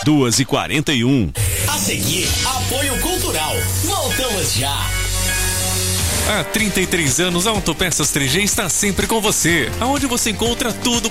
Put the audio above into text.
2h41. A seguir, apoio cultural. Voltamos já. Há 33 anos, a Autopeças 3G está sempre com você, aonde você encontra tudo